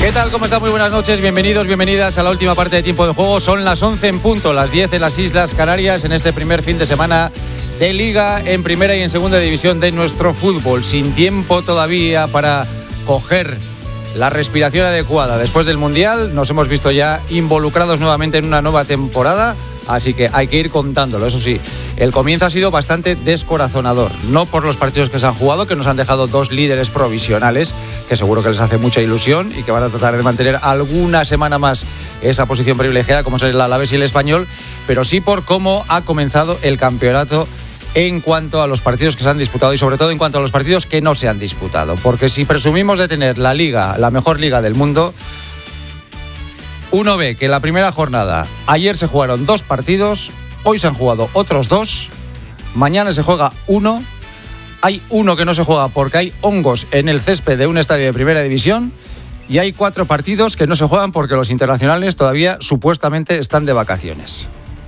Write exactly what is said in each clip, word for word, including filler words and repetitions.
¿Qué tal? ¿Cómo está? Muy buenas noches, bienvenidos, bienvenidas a la última parte de Tiempo de Juego. Son las once en punto, las diez en las Islas Canarias, en este primer fin de semana de Liga en primera y en segunda división de nuestro fútbol. Sin tiempo todavía para coger la respiración adecuada. Después del Mundial nos hemos visto ya involucrados nuevamente en una nueva temporada, así que hay que ir contándolo. Eso sí, el comienzo ha sido bastante descorazonador, no por los partidos que se han jugado, que nos han dejado dos líderes provisionales, que seguro que les hace mucha ilusión y que van a tratar de mantener alguna semana más esa posición privilegiada, como es el Alavés y el Español, pero sí por cómo ha comenzado el campeonato en cuanto a los partidos que se han disputado y sobre todo en cuanto a los partidos que no se han disputado. Porque si presumimos de tener la liga, la mejor liga del mundo, uno ve que en la primera jornada ayer se jugaron dos partidos, hoy se han jugado otros dos, mañana se juega uno, hay uno que no se juega porque hay hongos en el césped de un estadio de primera división y hay cuatro partidos que no se juegan porque los internacionales todavía supuestamente están de vacaciones.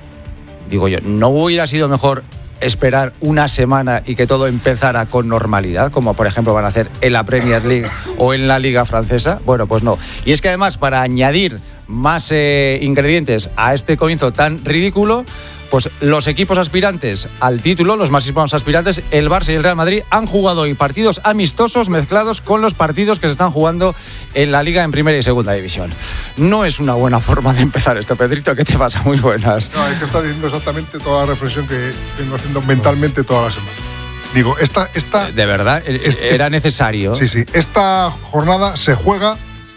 Digo yo, ¿no hubiera sido mejor esperar una semana y que todo empezara con normalidad, como por ejemplo van a hacer en la Premier League o en la Liga Francesa? Bueno, pues no. Y es que además, para añadir más eh, ingredientes a este comienzo tan ridículo, pues los equipos aspirantes al título, los máximos aspirantes, el Barça y el Real Madrid, han jugado hoy partidos amistosos mezclados con los partidos que se están jugando en la Liga en primera y segunda división. No es una buena forma de empezar esto, Pedrito. ¿Qué te pasa? Muy buenas. No, es que está diciendo exactamente toda la reflexión que vengo haciendo mentalmente toda la semana. Digo, esta... esta ¿De verdad? Este, ¿Era necesario? Sí, sí. Esta jornada se juega,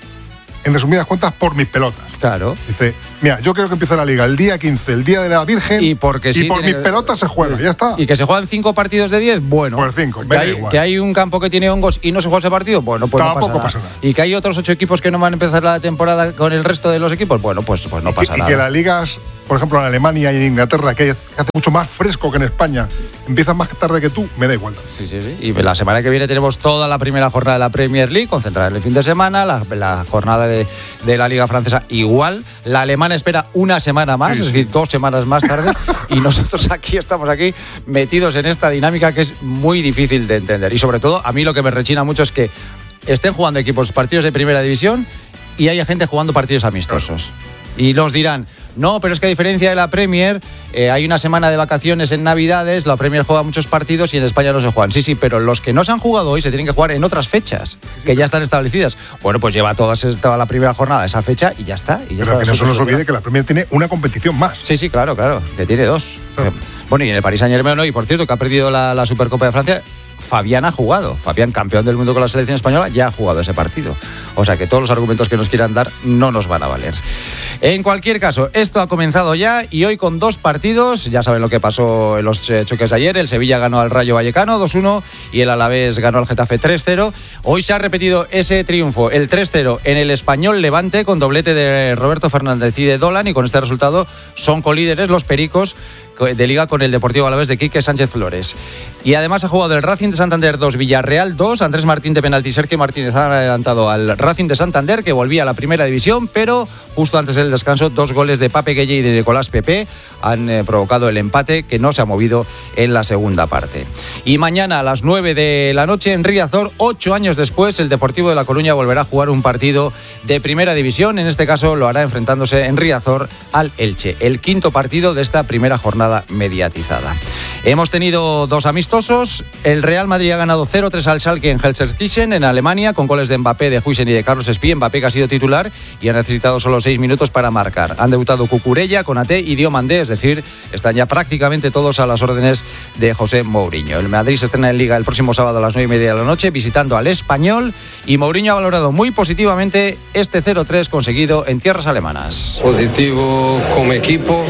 en resumidas cuentas, por mis pelotas. Claro. Dice, mira, yo quiero que empiece la Liga el día quince, el día de la Virgen, y, porque sí, y por mis que... pelotas se juega, ya está. ¿Y que se juegan cinco partidos de diez? Bueno. Por cinco, ¿Que hay, que hay un campo que tiene hongos y no se juega ese partido? Bueno, pues Tampoco no pasa nada. pasa nada. ¿Y que hay otros ocho equipos que no van a empezar la temporada con el resto de los equipos? Bueno, pues, pues no pasa y, nada. Y que las ligas, por ejemplo, en Alemania y en Inglaterra, que hace mucho más fresco que en España, empiezan más tarde que tú, me da igual. Sí, sí, sí. Y la semana que viene tenemos toda la primera jornada de la Premier League, concentrada en el fin de semana, la, la jornada de, de la Liga Francesa igual. La alemana espera una semana más, sí, es decir, dos semanas más tarde, y nosotros aquí estamos aquí metidos en esta dinámica que es muy difícil de entender. Y sobre todo, a mí lo que me rechina mucho es que estén jugando equipos partidos de primera división y haya gente jugando partidos amistosos. Claro. Y nos dirán, no, pero es que a diferencia de la Premier, eh, hay una semana de vacaciones en Navidades, la Premier juega muchos partidos y en España no se juegan. Sí, sí, pero los que no se han jugado hoy se tienen que jugar en otras fechas, que ya están establecidas. Bueno, pues lleva toda, toda la primera jornada esa fecha y ya está. Y ya pero está, que no se nos olvide que la Premier tiene una competición más. Sí, sí, claro, claro, que tiene dos. Claro. Bueno, y en el Paris Saint-Germain hoy, por cierto, que ha perdido la, la Supercopa de Francia, Fabián ha jugado. Fabián, campeón del mundo con la selección española, ya ha jugado ese partido. O sea que todos los argumentos que nos quieran dar no nos van a valer. En cualquier caso, esto ha comenzado ya y hoy con dos partidos. Ya saben lo que pasó en los choques de ayer. El Sevilla ganó al Rayo Vallecano dos uno y el Alavés ganó al Getafe tres cero. Hoy se ha repetido ese triunfo, el tres cero en el Español Levante, con doblete de Roberto Fernández y de Dolan, y con este resultado son colíderes los pericos de Liga con el Deportivo Alavés de Quique Sánchez Flores. Y además ha jugado el Racing de Santander dos, Villarreal dos. Andrés Martín de penalti, Sergio Martínez han adelantado al Racing de Santander, que volvía a la primera división, pero justo antes del descanso, dos goles de Pape Gueye y de Nicolás Pepe han eh, provocado el empate, que no se ha movido en la segunda parte. Y mañana a las nueve de la noche en Riazor, ocho años después, el Deportivo de La Coruña volverá a jugar un partido de primera división. En este caso lo hará enfrentándose en Riazor al Elche, el quinto partido de esta primera jornada mediatizada. Hemos tenido dos amistosos. El Real Madrid ha ganado cero tres al Schalke en Gelsenkirchen, en Alemania, con goles de Mbappé, de Huijsen y de Carlos Espí. Mbappé, que ha sido titular y ha necesitado solo seis minutos para marcar. Han debutado Cucurella, Konaté y Diomandé, es decir, están ya prácticamente todos a las órdenes de José Mourinho. El Madrid se estrena en Liga el próximo sábado a las nueve y media de la noche, visitando al Español, y Mourinho ha valorado muy positivamente este cero tres conseguido en tierras alemanas. Positivo como equipo,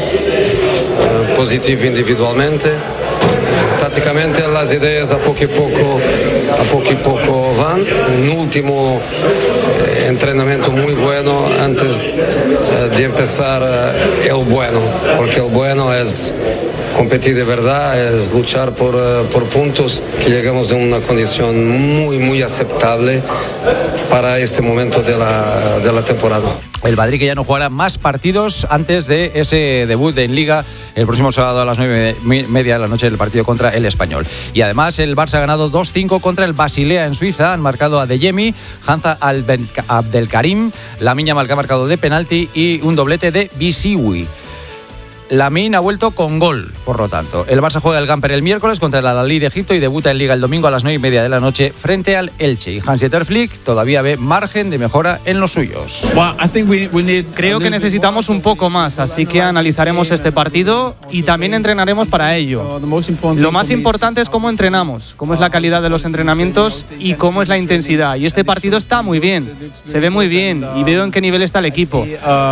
positivo individualmente. Tácticamente las ideas a poco y poco, a poco y poco van. Un último eh, entrenamiento muy bueno antes eh, de empezar eh, el bueno, porque el bueno es competir de verdad, es luchar por, uh, por puntos, que llegamos en una condición muy, muy aceptable para este momento de la, de la temporada. el Madrid que ya no jugará más partidos antes de ese debut en Liga el próximo sábado a las nueve y media de la noche del partido contra el Español. Y además el Barça ha ganado dos cinco contra el Basilea en Suiza. Han marcado a Adeyemi, Hamza Abdelkarim, Lamine Yamal que ha marcado de penalti y un doblete de Bisiwi. Lamine ha vuelto con gol, por lo tanto. El Barça juega el Gamper el miércoles contra el Al-Ahly de Egipto y debuta en Liga el domingo a las nueve y media de la noche frente al Elche. Y Hans-Dieter Flick todavía ve margen de mejora en los suyos. Creo que necesitamos un poco más, así que analizaremos este partido y también entrenaremos para ello. Lo más importante es cómo entrenamos, cómo es la calidad de los entrenamientos y cómo es la intensidad. Y este partido está muy bien, se ve muy bien y veo en qué nivel está el equipo.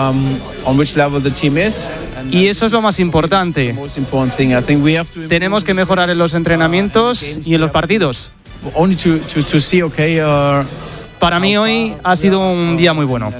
Y eso es lo más importante. Tenemos que mejorar en los entrenamientos y en los partidos. Para mí hoy ha sido un día muy bueno.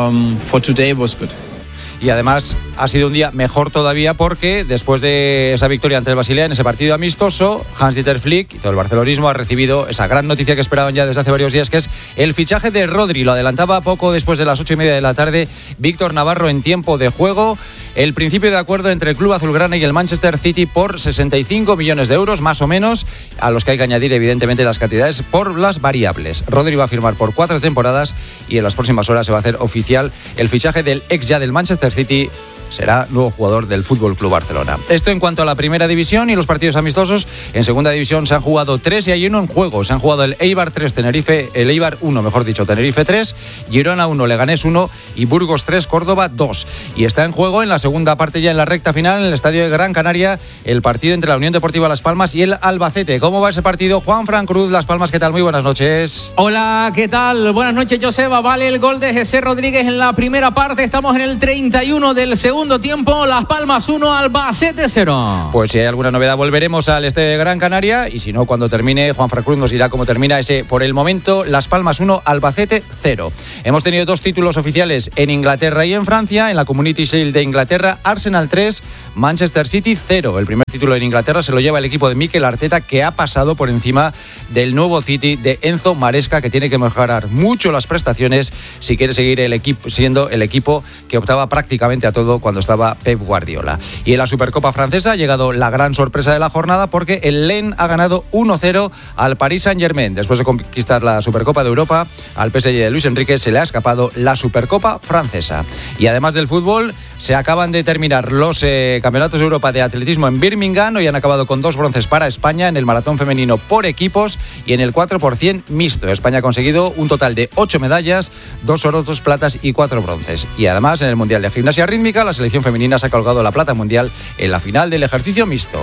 Y además ha sido un día mejor todavía porque después de esa victoria ante el Basilea en ese partido amistoso, Hans-Dieter Flick y todo el barcelonismo ha recibido esa gran noticia que esperaban ya desde hace varios días, que es el fichaje de Rodri. Lo adelantaba poco después de las ocho y media de la tarde Víctor Navarro en tiempo de juego. El principio de acuerdo entre el club azulgrana y el Manchester City por sesenta y cinco millones de euros, más o menos, a los que hay que añadir evidentemente las cantidades por las variables. Rodri va a firmar por cuatro temporadas y en las próximas horas se va a hacer oficial el fichaje del ex ya del Manchester City. Será nuevo jugador del F C Barcelona. Esto en cuanto a la primera división y los partidos amistosos. En segunda división se han jugado tres y hay uno en juego. Se han jugado el Eibar tres, Tenerife, el Eibar uno, mejor dicho, Tenerife tres, Girona uno, Leganés uno y Burgos tres, Córdoba dos. Y está en juego en la segunda parte, ya en la recta final, en el estadio de Gran Canaria, el partido entre la Unión Deportiva Las Palmas y el Albacete. ¿Cómo va ese partido? Juan Fran Cruz, Las Palmas, ¿qué tal? Muy buenas noches. Hola, ¿qué tal? Buenas noches, Joseba. Vale el gol de José Rodríguez en la primera parte. Estamos en el treinta y uno del segundo tiempo. Las Palmas uno, Albacete cero. Pues si hay alguna novedad volveremos al este de Gran Canaria y si no, cuando termine, Juan Fran Cruz nos dirá cómo termina ese por el momento. Las Palmas uno, Albacete cero. Hemos tenido dos títulos oficiales en Inglaterra y en Francia. En la Community Shield de Inglaterra, Arsenal tres, Manchester City cero. El primer título en Inglaterra se lo lleva el equipo de Mikel Arteta, que ha pasado por encima del nuevo City de Enzo Maresca, que tiene que mejorar mucho las prestaciones si quiere seguir el equipo siendo el equipo que optaba prácticamente a todo cuando estaba Pep Guardiola. Y en la Supercopa francesa ha llegado la gran sorpresa de la jornada porque el Lens ha ganado uno cero al Paris Saint-Germain. Después de conquistar la Supercopa de Europa, al P S G de Luis Enrique se le ha escapado la Supercopa francesa. Y además del fútbol, se acaban de terminar los eh, campeonatos de Europa de atletismo en Birmingham. Hoy han acabado con dos bronces para España en el maratón femenino por equipos y en el cuatro por ciento mixto. España ha conseguido un total de ocho medallas, dos oros, dos platas y cuatro bronces. Y además en el Mundial de Gimnasia Rítmica, la selección femenina se ha colgado la plata mundial en la final del ejercicio mixto.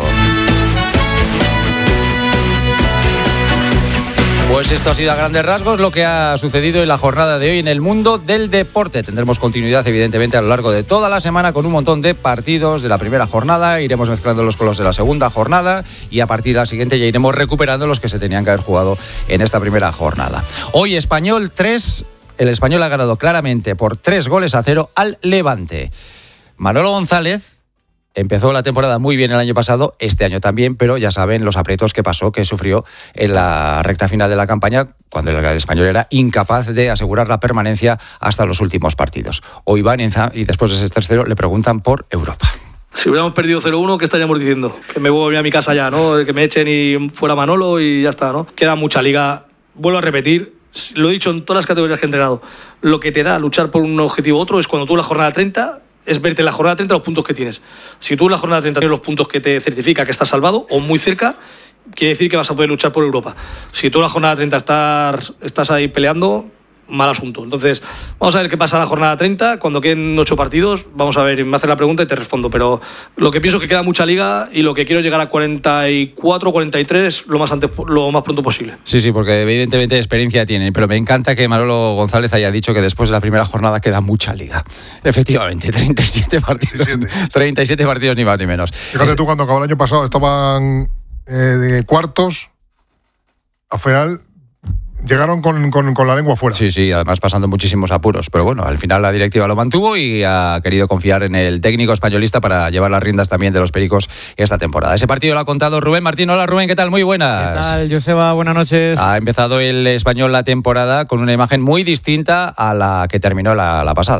Pues esto ha sido a grandes rasgos lo que ha sucedido en la jornada de hoy en el mundo del deporte. Tendremos continuidad, evidentemente, a lo largo de toda la semana con un montón de partidos de la primera jornada. Iremos mezclándolos con los de la segunda jornada y a partir de la siguiente ya iremos recuperando los que se tenían que haber jugado en esta primera jornada. Hoy Español tres, el Español ha ganado claramente por tres goles a cero al Levante. Manolo González empezó la temporada muy bien el año pasado, este año también, pero ya saben los aprietos que pasó, que sufrió en la recta final de la campaña, cuando el Español era incapaz de asegurar la permanencia hasta los últimos partidos. Hoy va y después de ese tercero le preguntan por Europa. Si hubiéramos perdido cero uno, ¿qué estaríamos diciendo? Que me voy a mi casa ya, ¿no? Que me echen y fuera Manolo y ya está, ¿no? Queda mucha liga. Vuelvo a repetir, lo he dicho en todas las categorías que he entrenado, lo que te da luchar por un objetivo u otro es cuando tú la jornada treinta... es verte en la jornada treinta los puntos que tienes. Si tú en la jornada treinta tienes los puntos que te certifica que estás salvado o muy cerca, quiere decir que vas a poder luchar por Europa. Si tú en la jornada treinta estás, estás ahí peleando, mal asunto. Entonces, vamos a ver qué pasa en la jornada treinta. Cuando queden ocho partidos, vamos a ver, me haces la pregunta y te respondo. Pero lo que pienso es que queda mucha liga y lo que quiero es llegar a cuarenta y cuatro, cuarenta y tres lo más, antes, lo más pronto posible. Sí, sí, porque evidentemente experiencia tienen, pero me encanta que Manolo González haya dicho que después de la primera jornada queda mucha liga. Efectivamente, treinta y siete partidos. treinta y siete partidos, ni más ni menos. Fíjate es... tú, cuando acabó el año pasado estaban eh, de cuartos, al final llegaron con, con, con la lengua fuera. Sí, sí, además pasando muchísimos apuros. Pero bueno, al final la directiva lo mantuvo y ha querido confiar en el técnico españolista para llevar las riendas también de los Pericos esta temporada. Ese partido lo ha contado Rubén Martín. Hola Rubén, ¿qué tal? Muy buenas. ¿Qué tal, Joseba? Buenas noches. Ha empezado el Español la temporada con una imagen muy distinta a la que terminó la, la pasada.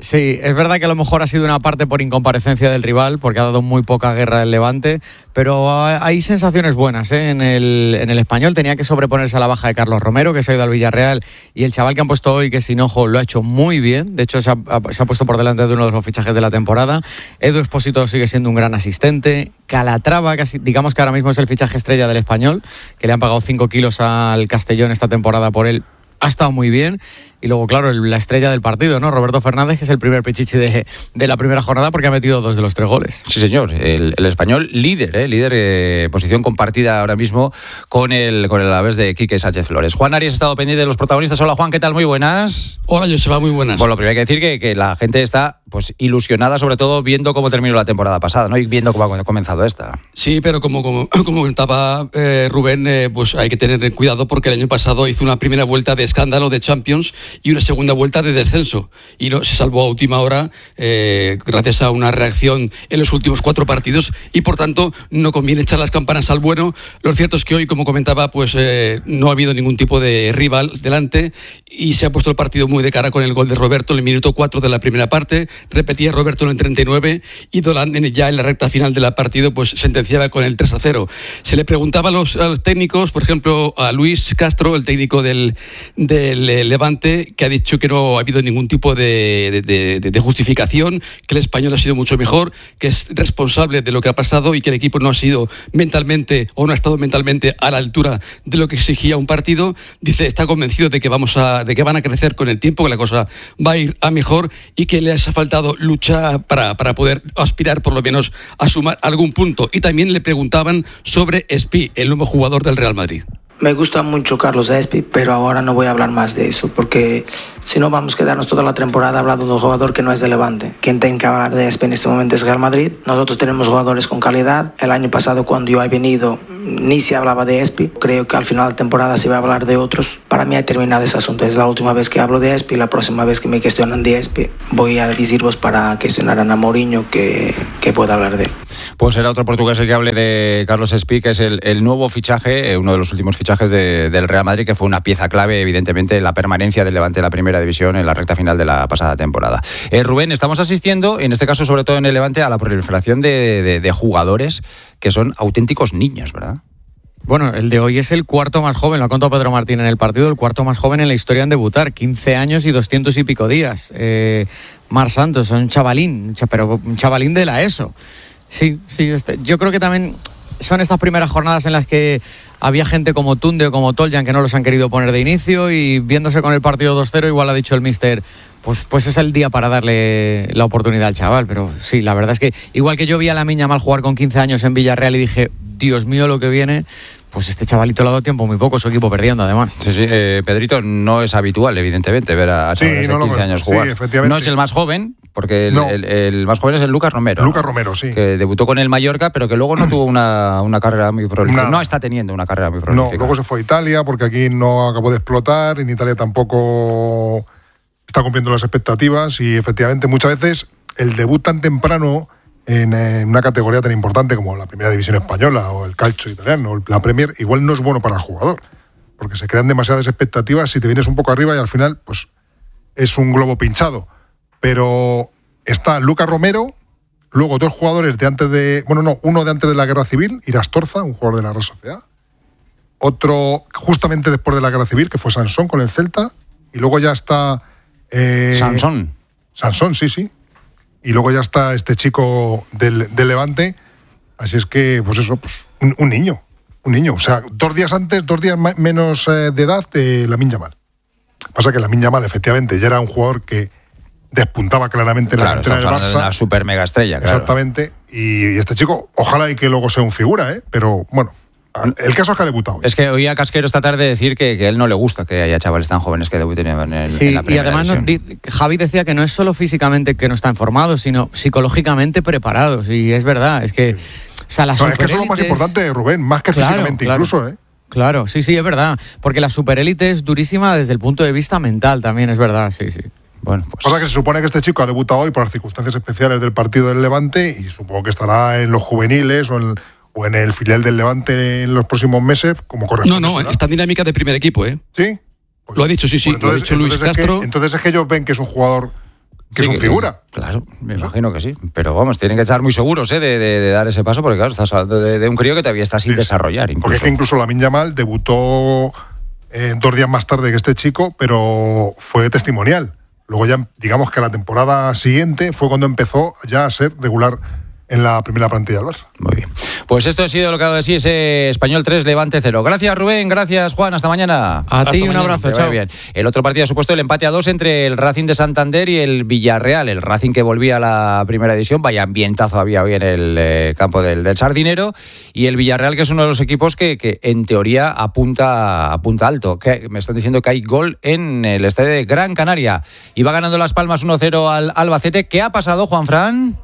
Sí, es verdad que a lo mejor ha sido una parte por incomparecencia del rival, porque ha dado muy poca guerra el Levante, pero hay sensaciones buenas, ¿eh? En el, en el Español tenía que sobreponerse a la baja de Carlos Romero, que se ha ido al Villarreal, y el chaval que han puesto hoy, que es Hinojo, lo ha hecho muy bien. De hecho, se ha, se ha puesto por delante de uno de los fichajes de la temporada. Edu Expósito sigue siendo un gran asistente. Calatrava, casi, digamos que ahora mismo es el fichaje estrella del Español, que le han pagado cinco kilos al Castellón esta temporada por él. Ha estado muy bien. Y luego, claro, el, la estrella del partido, ¿no? Roberto Fernández, que es el primer pichichi de, de la primera jornada porque ha metido dos de los tres goles. Sí, señor. El, el Español líder, ¿eh? Líder, eh, posición compartida ahora mismo con el, con el Alavés de Quique Sánchez Flores. Juan Arias ha estado pendiente de los protagonistas. Hola, Juan, ¿qué tal? Muy buenas. Hola, Joseba, muy buenas. Bueno, lo primero hay que decir que, que la gente está pues ilusionada, sobre todo viendo cómo terminó la temporada pasada, ¿no? Y viendo cómo ha comenzado esta. Sí, pero como, como, como comentaba eh, Rubén, eh, pues hay que tener cuidado porque el año pasado hizo una primera vuelta de escándalo de Champions y una segunda vuelta de descenso y no, se salvó a última hora eh, gracias a una reacción en los últimos cuatro partidos y por tanto no conviene echar las campanas al vuelo. Lo cierto es que hoy, como comentaba, pues eh, no ha habido ningún tipo de rival delante y se ha puesto el partido muy de cara con el gol de Roberto en el minuto cuatro de la primera parte. Repetía Roberto en el treinta y nueve y Dolan ya en la recta final del partido pues sentenciaba con el tres a cero. Se le preguntaba a los, a los técnicos, por ejemplo a Luis Castro, el técnico del, del Levante, que ha dicho que no ha habido ningún tipo de, de, de, de justificación, que el Español ha sido mucho mejor, que es responsable de lo que ha pasado y que el equipo no ha sido mentalmente o no ha estado mentalmente a la altura de lo que exigía un partido. Dice, está convencido de que vamos a, de que van a crecer con el tiempo, que la cosa va a ir a mejor y que les ha faltado lucha para, para poder aspirar por lo menos a sumar algún punto. Y también le preguntaban sobre Espi, el nuevo jugador del Real Madrid. Me gusta mucho Carlos Espi, pero ahora no voy a hablar más de eso, porque si no vamos a quedarnos toda la temporada hablando de un jugador que no es de Levante. Quien tiene que hablar de Espi en este momento es Real Madrid. Nosotros tenemos jugadores con calidad. El año pasado, cuando yo he venido, ni se hablaba de Espi. Creo que al final de temporada se va a hablar de otros. Para mí ha terminado ese asunto. Es la última vez que hablo de Espi. La próxima vez que me cuestionan de Espi, voy a deciros para cuestionar a Mourinho que, que pueda hablar de él. Pues será otro portugués el que hable de Carlos Espi, que es el, el nuevo fichaje, uno de los últimos fichajes De, del Real Madrid, que fue una pieza clave, evidentemente, en la permanencia del Levante en la primera división en la recta final de la pasada temporada. Eh, Rubén, estamos asistiendo, en este caso sobre todo en el Levante, a la proliferación de, de, de jugadores que son auténticos niños, ¿verdad? Bueno, el de hoy es el cuarto más joven, lo ha contado Pedro Martín en el partido, el cuarto más joven en la historia en debutar, quince años y doscientos y pico días. Eh, Mar Santos, un chavalín, pero un chavalín de la ESO. Sí, sí, este, yo creo que también son estas primeras jornadas en las que había gente como Tunde o como Toljan que no los han querido poner de inicio y viéndose con el partido dos cero igual ha dicho el míster, pues, pues es el día para darle la oportunidad al chaval. Pero sí, la verdad es que igual que yo vi a la Miña Mal jugar con quince años en Villarreal y dije, Dios mío lo que viene, pues este chavalito le ha dado tiempo muy poco, su equipo perdiendo además. Sí, sí, eh, Pedrito, no es habitual evidentemente ver a chavales sí, no, de quince no, años jugar. Sí, efectivamente. No es el más joven, porque el, no. el, el más joven es el Lucas Romero. Lucas ¿no? Romero, sí. Que debutó con el Mallorca, pero que luego no tuvo una, una carrera muy prolífica. No está teniendo una carrera muy prolífica. No, luego se fue a Italia, porque aquí no acabó de explotar, en Italia tampoco está cumpliendo las expectativas y efectivamente muchas veces el debut tan temprano en, en una categoría tan importante como la Primera División Española o el calcio italiano o la Premier, igual no es bueno para el jugador, porque se crean demasiadas expectativas si te vienes un poco arriba y al final pues es un globo pinchado. Pero está Lucas Romero, luego dos jugadores de antes de... Bueno, no, uno de antes de la Guerra Civil, Irastorza, un jugador de la Real Sociedad. Otro justamente después de la Guerra Civil, que fue Sansón con el Celta. Y luego ya está... Eh, Sansón. Sansón, sí, sí. Y luego ya está este chico del, del Levante. Así es que, pues eso, pues un, un niño. Un niño. O sea, dos días antes, dos días ma- menos eh, de edad de Lamine Yamal. Pasa que Lamine Yamal, efectivamente, ya era un jugador que despuntaba claramente en claro, la cantera del Barça. De una super mega estrella, claro. Exactamente. Y este chico, ojalá y que luego sea un figura, ¿eh? Pero bueno, el caso es que ha debutado. Es que oía a Casquero esta tarde decir que, que a él no le gusta que haya chavales tan jóvenes que debuten en, el, sí, en la primera y además no, di, Javi decía que no es solo físicamente que no están formados, sino psicológicamente preparados. Y es verdad, es que... O sea, las no, es que eso es lo más importante, Rubén, más que claro, físicamente claro. incluso, ¿eh? Claro, sí, sí, es verdad. Porque la superélite es durísima desde el punto de vista mental también, es verdad, sí, sí. Bueno, pues... Pasa que se supone que este chico ha debutado hoy por las circunstancias especiales del partido del Levante y supongo que estará en los juveniles o en, o en el filial del Levante en los próximos meses como corresponde. No, no, ¿verdad? Está en dinámica de primer equipo, ¿eh? ¿Sí? Pues, lo ha dicho, sí, sí, pues entonces, lo ha dicho Luis entonces Castro. Es que, entonces es que ellos ven que es un jugador que sí, son figura. Claro, me imagino que sí. Pero vamos, tienen que estar muy seguros ¿eh? de, de, de dar ese paso, porque claro, estás hablando de, de un crío que todavía está sin sí, desarrollar. Incluso. Porque es que incluso Lamine Yamal debutó eh, dos días más tarde que este chico, pero fue testimonial. Luego ya, digamos que la temporada siguiente fue cuando empezó ya a ser regular en la primera plantilla del Barça. Muy bien. Pues esto ha sido lo que ha dado de sí ese Español tres, Levante cero. Gracias, Rubén. Gracias, Juan. Hasta mañana. A Hasta ti mañana. un abrazo. Chao. Bien. El otro partido ha supuesto el empate a dos entre el Racing de Santander y el Villarreal. El Racing que volvía a la primera división. Vaya ambientazo había hoy en el eh, campo del, del Sardinero. Y el Villarreal, que es uno de los equipos que, que en teoría apunta, apunta alto. Que me están diciendo que hay gol en el estadio de Gran Canaria. Y va ganando Las Palmas uno cero al Albacete. ¿Qué ha pasado, Juanfran?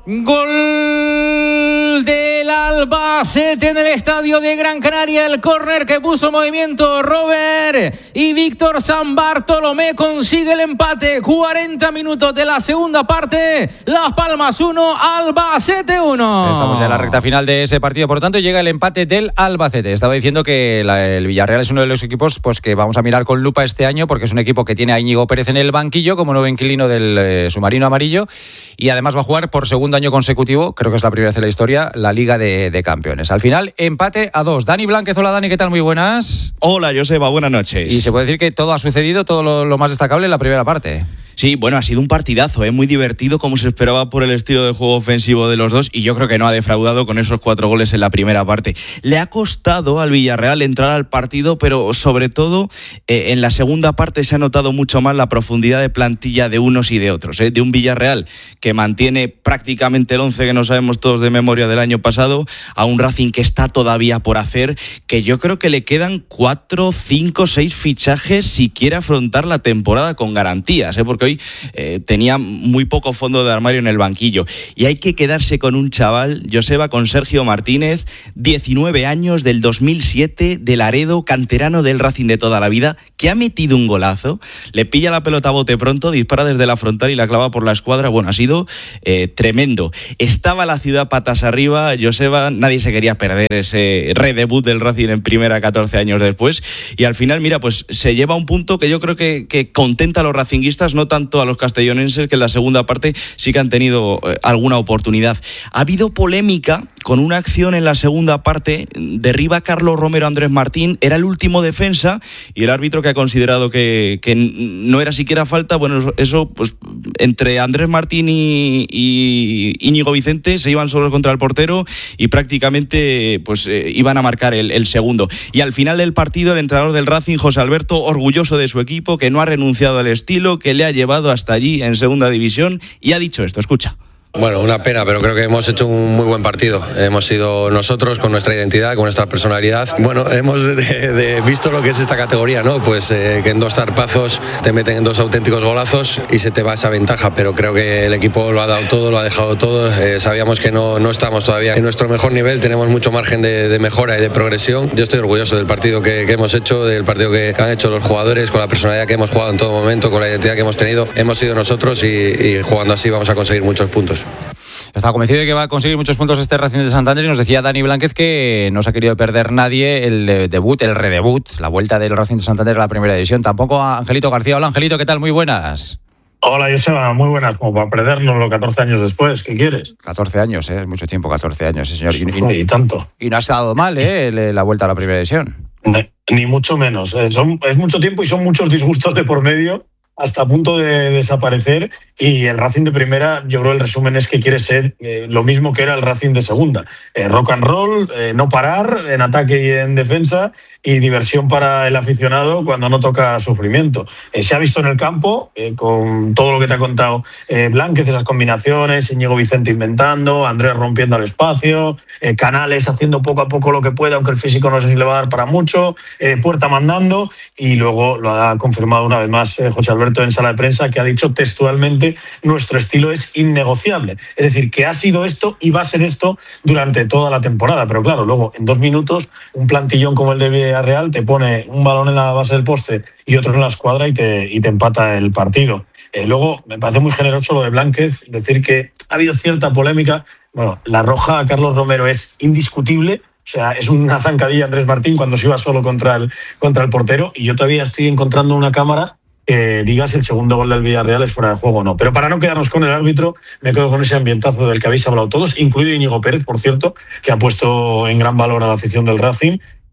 Gol del Albacete en el estadio de Gran Canaria. El córner que puso en movimiento Robert y Víctor San Bartolomé consigue el empate. cuarenta minutos de la segunda parte. Las Palmas uno, Albacete uno. Estamos ya en la recta final de ese partido, por lo tanto llega el empate del Albacete. Estaba diciendo que la, el Villarreal es uno de los equipos pues que vamos a mirar con lupa este año, porque es un equipo que tiene a Íñigo Pérez en el banquillo como nuevo inquilino del eh, submarino amarillo, y además va a jugar por segundo año consecutivo, creo que es la primera vez en la historia, la Liga de, de Campeones. Al final, empate a dos. Dani Blánquez, hola Dani, ¿qué tal? Muy buenas. Hola Joseba, buenas noches. Y se puede decir que todo ha sucedido, todo lo, lo más destacable en la primera parte. Sí, bueno, ha sido un partidazo, ¿eh? Muy divertido, como se esperaba por el estilo de juego ofensivo de los dos, y yo creo que no ha defraudado con esos cuatro goles en la primera parte. Le ha costado al Villarreal entrar al partido, pero sobre todo eh, en la segunda parte se ha notado mucho más la profundidad de plantilla de unos y de otros, ¿eh? De un Villarreal que mantiene prácticamente el once que no sabemos todos de memoria del año pasado, a un Racing que está todavía por hacer, que yo creo que le quedan cuatro, cinco, seis fichajes si quiere afrontar la temporada con garantías, ¿eh? Porque hoy eh, tenía muy poco fondo de armario en el banquillo, y hay que quedarse con un chaval, Joseba, con Sergio Martínez, diecinueve años, del dos mil siete, de Laredo, canterano del Racing de toda la vida, que ha metido un golazo, le pilla la pelota a bote pronto, dispara desde la frontal y la clava por la escuadra. Bueno, ha sido eh, tremendo. Estaba la ciudad patas arriba, Joseba, nadie se quería perder ese redebut del Racing en primera catorce años después, y al final, mira, pues se lleva un punto que yo creo que, que contenta a los racinguistas, no tanto a los castellonenses, que en la segunda parte sí que han tenido eh, alguna oportunidad. Ha habido polémica con una acción en la segunda parte, derriba Carlos Romero a Andrés Martín, era el último defensa, y el árbitro, que ha considerado que, que no era siquiera falta, bueno, eso, pues entre Andrés Martín y, y Íñigo Vicente se iban solos contra el portero, y prácticamente pues eh, iban a marcar el, el segundo. Y al final del partido, el entrenador del Racing, José Alberto, orgulloso de su equipo, que no ha renunciado al estilo, que le ha llevado hasta allí en segunda división, y ha dicho esto, escucha. Bueno, una pena, pero creo que hemos hecho un muy buen partido. Hemos sido nosotros con nuestra identidad, con nuestra personalidad. Bueno, hemos de, de visto lo que es esta categoría, ¿no? Pues eh, que en dos zarpazos te meten dos auténticos golazos y se te va esa ventaja, pero creo que el equipo lo ha dado todo, lo ha dejado todo. Eh, sabíamos que no, no estamos todavía en nuestro mejor nivel, tenemos mucho margen de, de mejora y de progresión. Yo estoy orgulloso del partido que, que hemos hecho, del partido que, que han hecho los jugadores, con la personalidad que hemos jugado en todo momento, con la identidad que hemos tenido. Hemos sido nosotros, y, y jugando así vamos a conseguir muchos puntos. Está convencido de que va a conseguir muchos puntos este Racing de Santander, y nos decía Dani Blánquez que no se ha querido perder nadie el debut, el redebut, la vuelta del Racing de Santander a la primera división. Tampoco a Angelito García. Hola Angelito, ¿qué tal? Muy buenas. Hola Joseba, muy buenas, como para perdernoslo catorce años después, ¿qué quieres? catorce años, ¿eh? Es mucho tiempo, catorce años, ¿eh, señor? Y, y, y tanto. Y no ha estado mal, ¿eh? La vuelta a la primera división. Ni, ni mucho menos. Eh, son, es mucho tiempo y son muchos disgustos de por medio, hasta a punto de desaparecer, y el Racing de primera, yo creo el resumen es que quiere ser eh, lo mismo que era el Racing de segunda. Eh, rock and roll, eh, no parar en ataque y en defensa, y diversión para el aficionado cuando no toca sufrimiento. Eh, se ha visto en el campo, eh, con todo lo que te ha contado eh, Blánquez, esas combinaciones, Íñigo Vicente inventando, Andrés rompiendo al espacio, eh, Canales haciendo poco a poco lo que puede, aunque el físico no sé si le va a dar para mucho, eh, Puerta mandando, y luego lo ha confirmado una vez más eh, José Alberto en sala de prensa, que ha dicho textualmente: nuestro estilo es innegociable. Es decir, que ha sido esto y va a ser esto durante toda la temporada. Pero claro, luego en dos minutos un plantillón como el de Villarreal te pone un balón en la base del poste y otro en la escuadra y te, y te empata el partido. Eh, luego me parece muy generoso lo de Blánquez, decir que ha habido cierta polémica. Bueno, la roja a Carlos Romero es indiscutible. O sea, es una zancadilla Andrés Martín cuando se iba solo contra el, contra el portero, y yo todavía estoy encontrando una cámara eh, digas si el segundo gol del Villarreal es fuera de juego o no. Pero para no quedarnos con el árbitro, me quedo con ese ambientazo del que habéis hablado todos, incluido Íñigo Pérez, por cierto, que ha puesto en gran valor a la afición del Racing.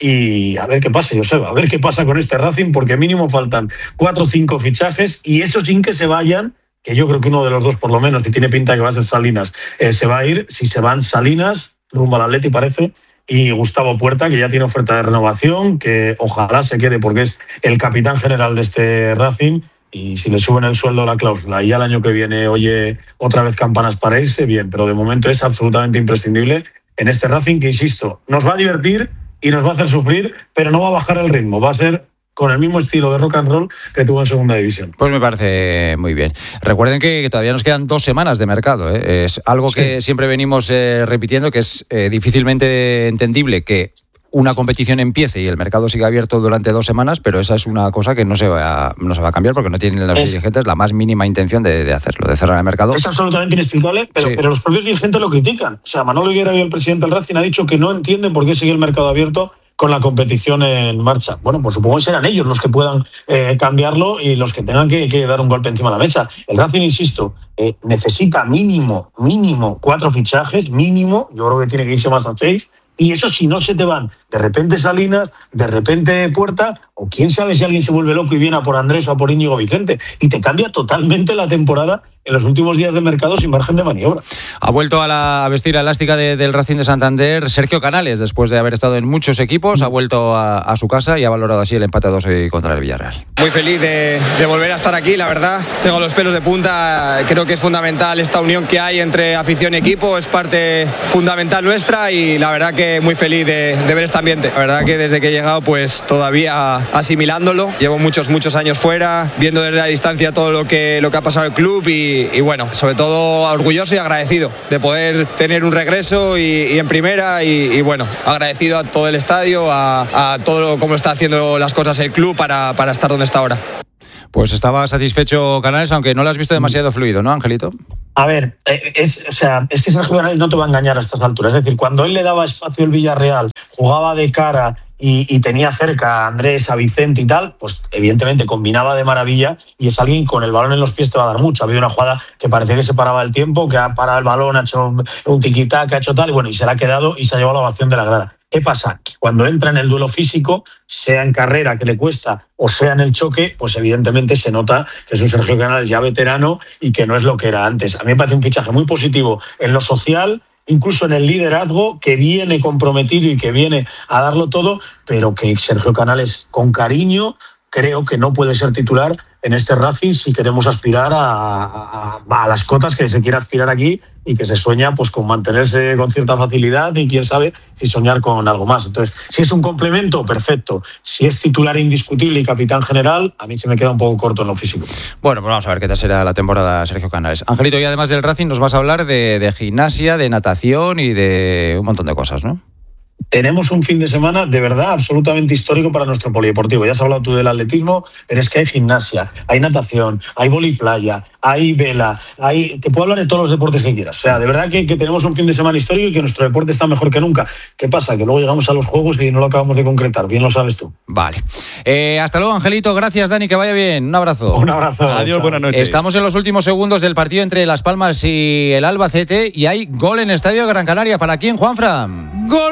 Y a ver qué pasa, Joseba, a ver qué pasa con este Racing, porque mínimo faltan cuatro o cinco fichajes, y eso sin que se vayan, que yo creo que uno de los dos por lo menos, que tiene pinta que va a ser Salinas, eh, se va a ir. Si se van Salinas, rumbo al Atleti parece, y Gustavo Puerta, que ya tiene oferta de renovación, que ojalá se quede porque es el capitán general de este Racing, y si le suben el sueldo la cláusula y al año que viene oye otra vez campanas para irse, bien, pero de momento es absolutamente imprescindible en este Racing, que insisto, nos va a divertir y nos va a hacer sufrir, pero no va a bajar el ritmo, va a ser con el mismo estilo de rock and roll que tuvo en segunda división. Pues me parece muy bien. Recuerden que todavía nos quedan dos semanas de mercado, ¿eh? Es algo sí. que siempre venimos eh, repitiendo, que es eh, difícilmente entendible que una competición empiece y el mercado siga abierto durante dos semanas, pero esa es una cosa que no se va a, no se va a cambiar porque no tienen los es, dirigentes la más mínima intención de, de hacerlo, de cerrar el mercado. Es absolutamente inexplicable, pero, sí. pero los propios dirigentes lo critican. O sea, Manolo Higuera, el presidente del Racing, ha dicho que no entienden por qué sigue el mercado abierto con la competición en marcha. Bueno, pues supongo que serán ellos los que puedan eh, cambiarlo y los que tengan que, que dar un golpe encima de la mesa. El Racing, insisto, eh, necesita mínimo, mínimo cuatro fichajes, mínimo, yo creo que tiene que irse más a seis, y eso si no se te van de repente Salinas, de repente Puerta, o quién sabe si alguien se vuelve loco y viene a por Andrés o a por Íñigo Vicente, y te cambia totalmente la temporada en los últimos días de mercado sin margen de maniobra. Ha vuelto a, la, a vestir la elástica de, del Racing de Santander Sergio Canales, después de haber estado en muchos equipos, ha vuelto a, a su casa y ha valorado así el empate a dos hoy contra el Villarreal. Muy feliz de, de volver a estar aquí, la verdad. Tengo los pelos de punta, creo que es fundamental esta unión que hay entre afición y equipo, es parte fundamental nuestra y la verdad que muy feliz de, de ver este ambiente. La verdad que desde que he llegado pues todavía asimilándolo, llevo muchos, muchos años fuera, viendo desde la distancia todo lo que, lo que ha pasado en el club y Y, y bueno, sobre todo orgulloso y agradecido de poder tener un regreso y, y en primera y, y bueno, agradecido a todo el estadio, a, a todo lo, cómo está haciendo las cosas el club para, para estar donde está ahora. Pues estaba satisfecho Canales, aunque no lo has visto demasiado fluido, ¿no, Angelito? A ver, es, o sea, es que Sergio Canales no te va a engañar a estas alturas. Es decir, cuando él le daba espacio al Villarreal, jugaba de cara y, y tenía cerca a Andrés, a Vicente y tal, pues evidentemente combinaba de maravilla y es alguien con el balón en los pies te va a dar mucho. Ha habido una jugada que parecía que se paraba el tiempo, que ha parado el balón, ha hecho un tiquitaca, ha hecho tal, y bueno, y se le ha quedado y se ha llevado la ovación de la grada. ¿Qué pasa? Que cuando entra en el duelo físico, sea en carrera que le cuesta o sea en el choque, pues evidentemente se nota que es un Sergio Canales ya veterano y que no es lo que era antes. A mí me parece un fichaje muy positivo en lo social, incluso en el liderazgo, que viene comprometido y que viene a darlo todo, pero que Sergio Canales, con cariño, creo que no puede ser titular en este Racing si queremos aspirar a, a, a las cotas que se quiere aspirar aquí y que se sueña pues con mantenerse con cierta facilidad y quién sabe si soñar con algo más. Entonces, si es un complemento, perfecto. Si es titular indiscutible y capitán general, a mí se me queda un poco corto en lo físico. Bueno, pues vamos a ver qué tal será la temporada Sergio Canales. Angelito, y además del Racing nos vas a hablar de, de gimnasia, de natación y de un montón de cosas, ¿no? Tenemos un fin de semana de verdad absolutamente histórico para nuestro polideportivo. Ya has hablado tú del atletismo, pero es que hay gimnasia, hay natación, hay voliplaya, hay vela, hay... te puedo hablar de todos los deportes que quieras. O sea, de verdad que, que tenemos un fin de semana histórico y que nuestro deporte está mejor que nunca. ¿Qué pasa? Que luego llegamos a los juegos y no lo acabamos de concretar. Bien lo sabes tú. Vale. Eh, hasta luego, Angelito. Gracias, Dani. Que vaya bien. Un abrazo. Un abrazo. Adiós, buenas noches. Estamos en los últimos segundos del partido entre Las Palmas y el Albacete y hay gol en Estadio de Gran Canaria. ¿Para quién, Juanfran? ¡Gol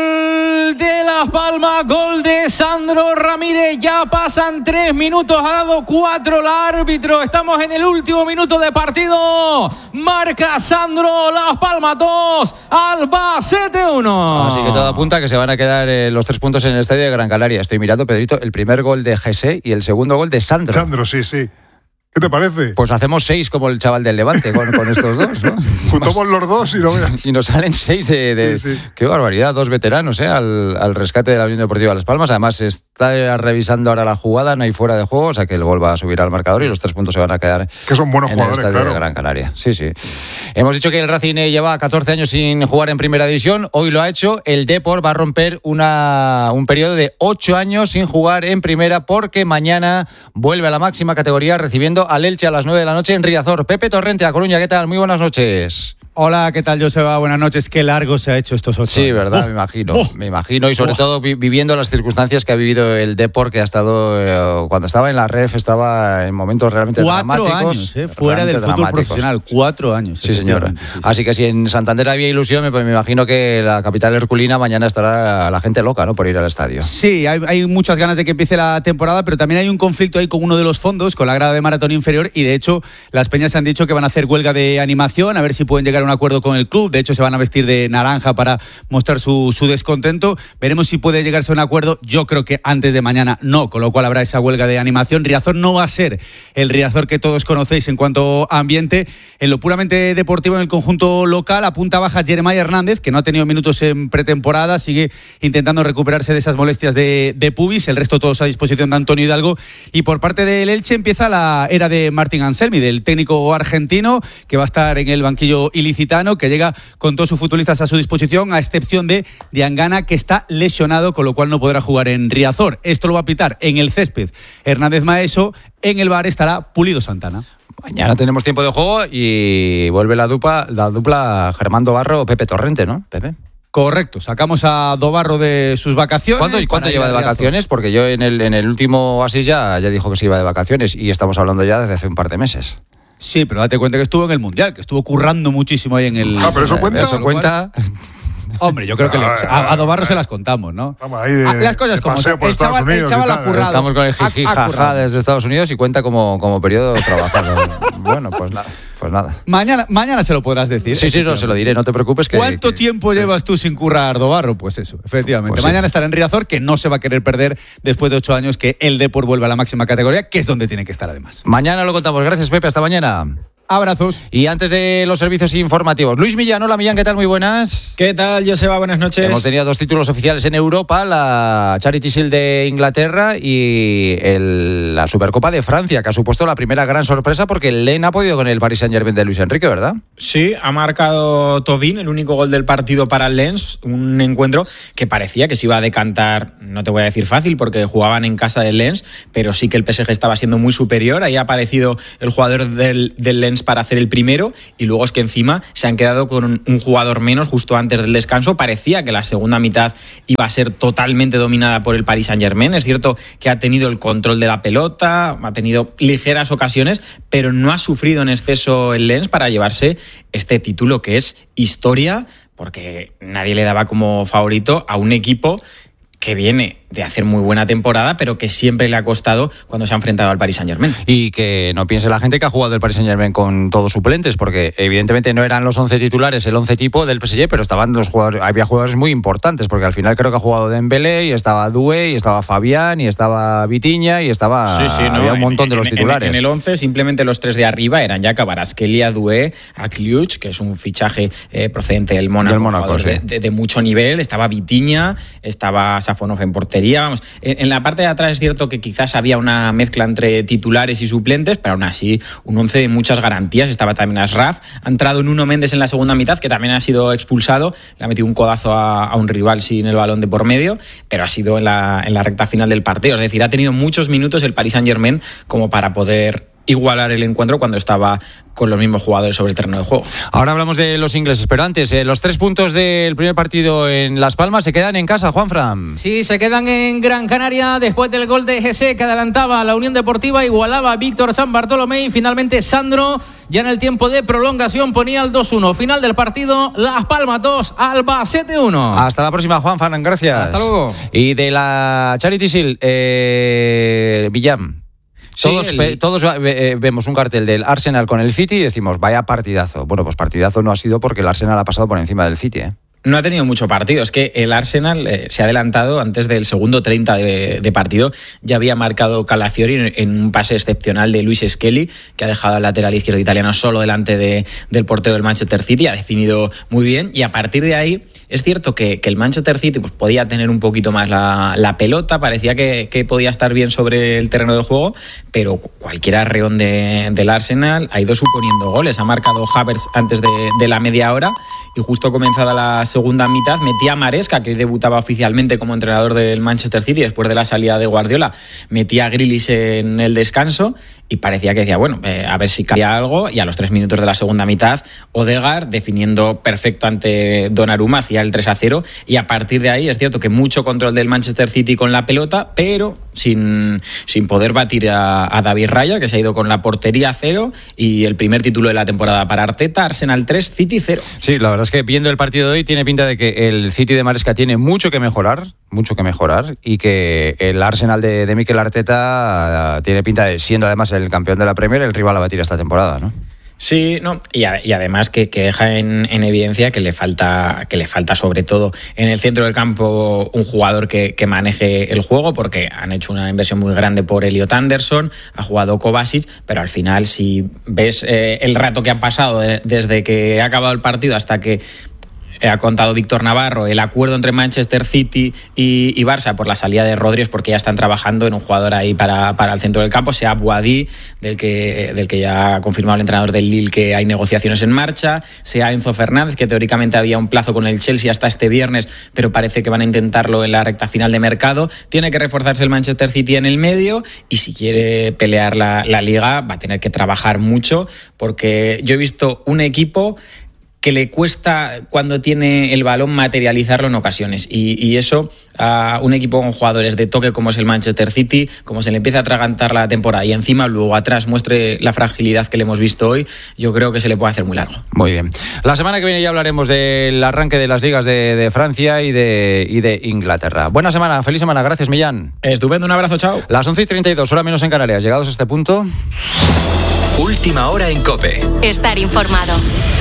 de Las Palmas! Gol de Sandro Ramírez. Ya pasan tres minutos, ha dado cuatro el árbitro. Estamos en el último minuto de partido. Marca Sandro. Las Palmas dos, Albacete uno. Así que todo apunta a que se van a quedar eh, los tres puntos en el Estadio de Gran Canaria. Estoy mirando, Pedrito, el primer gol de Jesse y el segundo gol de Sandro. Sandro, sí, sí. ¿Qué te parece? Pues hacemos seis como el chaval del Levante con, con estos dos, ¿no? Juntamos los dos y no veas. Y nos salen seis de... de sí, sí. Qué barbaridad, dos veteranos, ¿eh? Al, al rescate de la Unión Deportiva Las Palmas. Además, está revisando ahora la jugada, no hay fuera de juego, o sea que el gol va a subir al marcador y los tres puntos se van a quedar que son buenos en jugadores, el Estadio claro. de Gran Canaria. Sí, sí. Hemos dicho que el Racing lleva catorce años sin jugar en Primera División, hoy lo ha hecho. El Depor va a romper una, un periodo de ocho años sin jugar en Primera porque mañana vuelve a la máxima categoría recibiendo al Elche a las nueve de la noche en Riazor. Pepe Torrente, a Coruña, ¿qué tal? Muy buenas noches. Hola, ¿qué tal, Joseba? Buenas noches. Qué largo se ha hecho estos ocho Sí, años. verdad, Oh. me imagino. Oh. Me imagino y sobre Oh. todo vi- viviendo las circunstancias que ha vivido el Depor, que ha estado, eh, cuando estaba en la Ref, estaba en momentos realmente Cuatro dramáticos. años, ¿eh? Fuera realmente del fútbol dramáticos. profesional. Cuatro años. Sí, señor. efectivamente, sí, sí. Así que si en Santander había ilusión, me, pues me imagino que la capital herculina mañana estará la gente loca, ¿no?, por ir al estadio. Sí, hay, hay muchas ganas de que empiece la temporada, pero también hay un conflicto ahí con uno de los fondos, con la grada de maratón inferior, y de hecho las peñas han dicho que van a hacer huelga de animación, a ver si pueden llegar a un acuerdo con el club. De hecho, se van a vestir de naranja para mostrar su, su descontento. Veremos si puede llegarse a un acuerdo. Yo creo que antes de mañana no, con lo cual habrá esa huelga de animación. Riazor no va a ser el Riazor que todos conocéis en cuanto a ambiente. En lo puramente deportivo, en el conjunto local, a punta baja Jeremiah Hernández, que no ha tenido minutos en pretemporada, sigue intentando recuperarse de esas molestias de, de pubis. El resto todos a disposición de Antonio Hidalgo. Y por parte del Elche empieza la era de Martín Anselmi, del técnico argentino, que va a estar en el banquillo ilicitano, que llega con todos sus futbolistas a su disposición, a excepción de Diangana, que está lesionado, con lo cual no podrá jugar en Riazor. Esto lo va a pitar en el césped Hernández Maeso. En el bar estará Pulido Santana. Mañana tenemos tiempo de juego y vuelve la dupla, la dupla Germán Dobarro, Pepe Torrente, ¿no, Pepe? Correcto, sacamos a Dobarro de sus vacaciones. ¿Cuánto, cuánto lleva de vacaciones? Porque yo en el, en el último así ya, ya dijo que se iba de vacaciones y estamos hablando ya desde hace un par de meses. Sí, pero date cuenta que estuvo en el Mundial, que estuvo currando muchísimo ahí en el... Ah, pero eso cuenta. Eso cuenta. Hombre, yo creo que le- a, a Dobarro se las contamos, ¿no? Vamos, ahí de, Ah, las cosas de como paseo son. por El Estados chaval, el Unidos chaval y ha tal, currado. Estamos con el Ha- jiji ha jaja currado. desde Estados Unidos y cuenta como, como periodo trabajado. Bueno, pues nada, pues nada. Mañana, mañana se lo podrás decir. Sí, sí, no, se lo diré, no te preocupes. Que, ¿Cuánto que- tiempo llevas tú sin currar, Dobarro? Pues eso, efectivamente. Pues sí. Mañana estará en Riazor, que no se va a querer perder después de ocho años que el Depor vuelve a la máxima categoría, que es donde tiene que estar además. Mañana lo contamos. Gracias, Pepe. Hasta mañana. Abrazos. Y antes de los servicios informativos, Luis Millán. Hola, Millán, ¿qué tal? Muy buenas. ¿Qué tal, Joseba? Buenas noches. Hemos tenido dos títulos oficiales en Europa, la Charity Shield de Inglaterra y el- la Supercopa de Francia, que ha supuesto la primera gran sorpresa porque el Lens ha podido con el Paris Saint-Germain de Luis Enrique, ¿verdad? Sí, ha marcado Todín, el único gol del partido para el Lens, un encuentro que parecía que se iba a decantar, no te voy a decir fácil porque jugaban en casa del Lens, pero sí que el P S G estaba siendo muy superior. Ahí ha aparecido el jugador del, del Lens para hacer el primero y luego es que encima se han quedado con un, un jugador menos justo antes del descanso. Parecía que la segunda mitad iba a ser totalmente dominada por el Paris Saint-Germain. Es cierto que ha tenido el control de la pelota, ha tenido ligeras ocasiones, pero no ha sufrido en exceso el Lens para llevarse este título que es historia, porque nadie le daba como favorito a un equipo que viene de hacer muy buena temporada, pero que siempre le ha costado cuando se ha enfrentado al Paris Saint-Germain. Y que no piense la gente que ha jugado el Paris Saint-Germain con todos suplentes, porque evidentemente no eran los once titulares, el once tipo del P S G, pero estaban los jugadores, había jugadores muy importantes, porque al final creo que ha jugado Dembélé, y estaba Doué, y estaba Fabián, y estaba Vitinha, y estaba Sí, sí, ¿no? había un montón en, de los en, titulares. En, en el once, simplemente los tres de arriba eran ya Kvaratskhelia, Doué, Akliuch, que es un fichaje eh, procedente del Mónaco, Del Mónaco, jugador sí. de, de, de mucho nivel. Estaba Vitinha, estaba Safonov en portería. Vamos, en, en la parte de atrás es cierto que quizás había una mezcla entre titulares y suplentes, pero aún así un once de muchas garantías. Estaba también Ashraf, ha entrado en Nuno Méndez en la segunda mitad, que también ha sido expulsado, le ha metido un codazo a, a un rival sin el balón de por medio, pero ha sido en la, en la recta final del partido. Es decir, ha tenido muchos minutos el Paris Saint-Germain como para poder igualar el encuentro cuando estaba con los mismos jugadores sobre el terreno de juego. Ahora hablamos de los ingleses, pero antes, eh, los tres puntos del primer partido en Las Palmas se quedan en casa, Juanfran. Sí, se quedan en Gran Canaria después del gol de G C que adelantaba a la Unión Deportiva, igualaba a Víctor San Bartolomé y finalmente Sandro ya en el tiempo de prolongación ponía el dos uno. Final del partido, Las Palmas dos, Albacete uno. Hasta la próxima, Juanfran, gracias. Hasta luego. Y de la Charity Shield, eh, Villam. Sí, Todos, el- pe- todos eh, vemos un cartel del Arsenal con el City y decimos, vaya partidazo. Bueno, pues partidazo no ha sido porque el Arsenal ha pasado por encima del City, ¿eh? No ha tenido mucho partido, es que el Arsenal eh, se ha adelantado antes del segundo treinta de, de partido, ya había marcado Calafiori en, en un pase excepcional de Luis Skelly, que ha dejado al lateral izquierdo italiano solo delante de, del portero del Manchester City, ha definido muy bien y a partir de ahí es cierto que, que el Manchester City pues, podía tener un poquito más la, la pelota, parecía que, que podía estar bien sobre el terreno de juego, pero cualquier arreón de, del Arsenal ha ido suponiendo goles, ha marcado Havertz antes de, de la media hora y justo comenzada la segunda mitad metía a Maresca, que hoy debutaba oficialmente como entrenador del Manchester City después de la salida de Guardiola, metía a Grealish en el descanso y parecía que decía, bueno, eh, a ver si cambia algo, y a los tres minutos de la segunda mitad, Odegaard definiendo perfecto ante Donnarumma, hacía el tres a cero, y a partir de ahí es cierto que mucho control del Manchester City con la pelota, pero sin, sin poder batir a, a David Raya, que se ha ido con la portería a cero, y el primer título de la temporada para Arteta. Arsenal tres, City cero. Sí, la verdad es que viendo el partido de hoy tiene pinta de que el City de Maresca tiene mucho que mejorar, mucho que mejorar, y que el Arsenal de, de Mikel Arteta uh, tiene pinta de, siendo además el campeón de la Premier, el rival a batir esta temporada, ¿no? Sí, no, y, a, y además que, que deja en, en evidencia que le falta, que le falta sobre todo en el centro del campo un jugador que, que maneje el juego, porque han hecho una inversión muy grande por Elliot Anderson, ha jugado Kovacic, pero al final si ves eh, el rato que ha pasado de, desde que ha acabado el partido hasta que ha contado Víctor Navarro, el acuerdo entre Manchester City y, y Barça por la salida de Rodri, porque ya están trabajando en un jugador ahí para, para el centro del campo, sea Boadí, del que, del que ya ha confirmado el entrenador del Lille que hay negociaciones en marcha, sea Enzo Fernández, que teóricamente había un plazo con el Chelsea hasta este viernes, pero parece que van a intentarlo en la recta final de mercado. Tiene que reforzarse el Manchester City en el medio, y si quiere pelear la, la Liga va a tener que trabajar mucho, porque yo he visto un equipo que le cuesta cuando tiene el balón materializarlo en ocasiones, y, y eso a un equipo con jugadores de toque como es el Manchester City, como se le empieza a atragantar la temporada y encima luego atrás muestre la fragilidad que le hemos visto hoy, yo creo que se le puede hacer muy largo. Muy bien. La semana que viene ya hablaremos del arranque de las ligas de, de Francia y de, y de Inglaterra. Buena semana, feliz semana, gracias Millán. Estupendo, un abrazo, chao. Las once y treinta y dos, hora menos en Canarias. Llegados a este punto, última hora en COPE. Estar informado.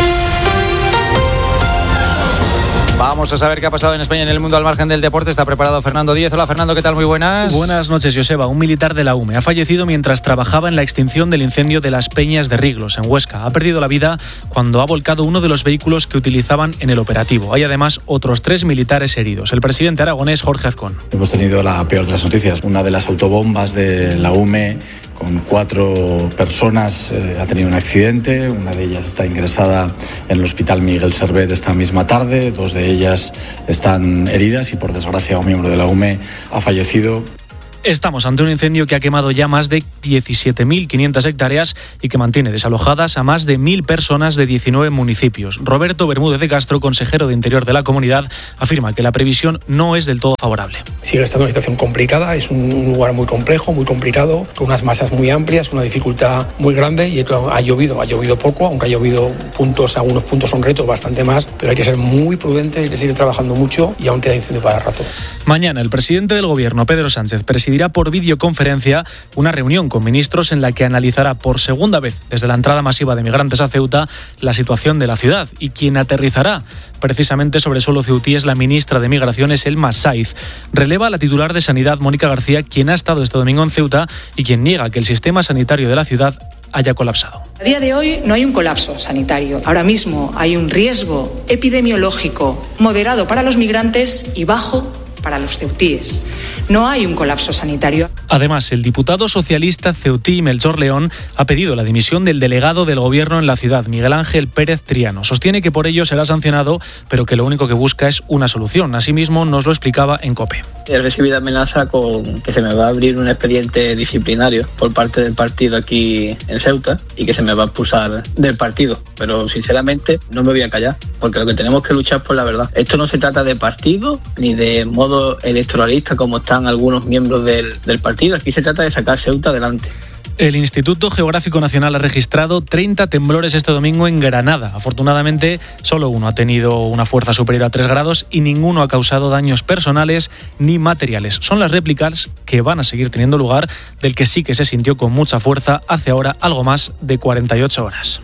Vamos a saber qué ha pasado en España en el mundo al margen del deporte. Está preparado Fernando Díez. Hola Fernando, ¿qué tal? Muy buenas. Buenas noches, Joseba. Un militar de la U M E ha fallecido mientras trabajaba en la extinción del incendio de las Peñas de Riglos, en Huesca. Ha perdido la vida cuando ha volcado uno de los vehículos que utilizaban en el operativo. Hay además otros tres militares heridos. El presidente aragonés, Jorge Azcón. Hemos tenido la peor de las noticias. Una de las autobombas de la U M E con cuatro personas eh, ha tenido un accidente. Una de ellas está ingresada en el Hospital Miguel Servet esta misma tarde. Dos de ellas están heridas y, por desgracia, un miembro de la U M E ha fallecido. Estamos ante un incendio que ha quemado ya más de diecisiete mil quinientas hectáreas y que mantiene desalojadas a más de mil personas de diecinueve municipios. Roberto Bermúdez de Castro, consejero de Interior de la comunidad, afirma que la previsión no es del todo favorable. Sigue estando una situación complicada, es un lugar muy complejo, muy complicado, con unas masas muy amplias, una dificultad muy grande, y ha llovido, ha llovido poco, aunque ha llovido puntos, algunos puntos son retos, bastante más, pero hay que ser muy prudentes, hay que seguir trabajando mucho y aún queda incendio para rato. Mañana el presidente del Gobierno, Pedro Sánchez, presidirá por videoconferencia una reunión con ministros en la que analizará por segunda vez desde la entrada masiva de migrantes a Ceuta la situación de la ciudad, y quien aterrizará precisamente sobre suelo ceutí es la ministra de Migraciones, Elma Saiz. Releva a la titular de Sanidad, Mónica García, quien ha estado este domingo en Ceuta y quien niega que el sistema sanitario de la ciudad haya colapsado. A día de hoy no hay un colapso sanitario. Ahora mismo hay un riesgo epidemiológico moderado para los migrantes y bajo para los ceutíes. No hay un colapso sanitario. Además, el diputado socialista ceutí Melchor León ha pedido la dimisión del delegado del gobierno en la ciudad, Miguel Ángel Pérez Triano. Sostiene que por ello será sancionado, pero que lo único que busca es una solución. Asimismo, nos lo explicaba en COPE. He recibido amenaza con que se me va a abrir un expediente disciplinario por parte del partido aquí en Ceuta y que se me va a expulsar del partido. Pero sinceramente no me voy a callar, porque lo que tenemos que luchar es por la verdad. Esto no se trata de partido ni de modo electoralista como están algunos miembros del, del partido. Aquí se trata de sacar Ceuta adelante. El Instituto Geográfico Nacional ha registrado treinta temblores este domingo en Granada. Afortunadamente, solo uno ha tenido una fuerza superior a tres grados y ninguno ha causado daños personales ni materiales. Son las réplicas que van a seguir teniendo lugar del que sí que se sintió con mucha fuerza hace ahora algo más de cuarenta y ocho horas.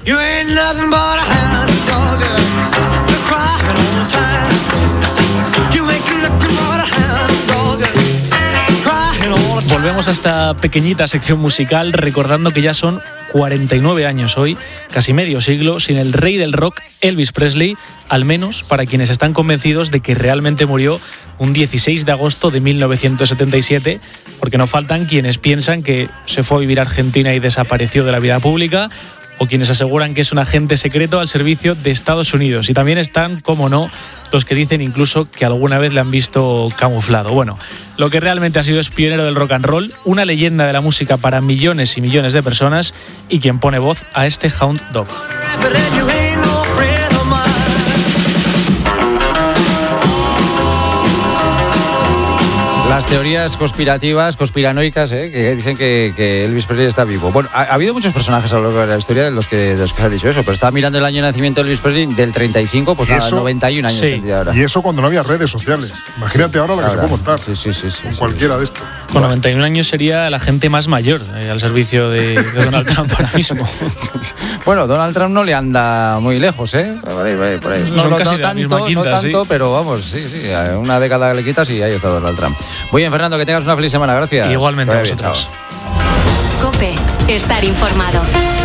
Volvemos a esta pequeñita sección musical recordando que ya son cuarenta y nueve años hoy, casi medio siglo, sin el rey del rock, Elvis Presley, al menos para quienes están convencidos de que realmente murió un dieciséis de agosto de mil novecientos setenta y siete, porque no faltan quienes piensan que se fue a vivir a Argentina y desapareció de la vida pública, o quienes aseguran que es un agente secreto al servicio de Estados Unidos. Y también están, como no, los que dicen incluso que alguna vez le han visto camuflado. Bueno, lo que realmente ha sido es pionero del rock and roll, una leyenda de la música para millones y millones de personas y quien pone voz a este Hound Dog. Las teorías conspirativas, conspiranoicas, ¿eh? que dicen que, que Elvis Presley está vivo. Bueno, ha, ha habido muchos personajes a lo largo de la historia de los que, de los que se ha dicho eso, pero estaba mirando el año de nacimiento de Elvis Presley del treinta y cinco, pues nada, noventa y un años sí. tendría ahora. Y eso cuando no había redes sociales. Imagínate sí, ahora la que ahora. se puede montar. Sí, sí, sí. sí con sí, cualquiera sí. de estos. Con noventa y un años sería la gente más mayor eh, al servicio de, de Donald Trump ahora mismo. Bueno, Donald Trump no le anda muy lejos, ¿eh? Por ahí, por ahí, por ahí. No, no, no tanto, quinta, no tanto, sí. pero vamos, sí, sí. Una década le quitas y ahí está Donald Trump. Muy bien, Fernando, que tengas una feliz semana. Gracias. Igualmente a vosotros. COPE, estar informado.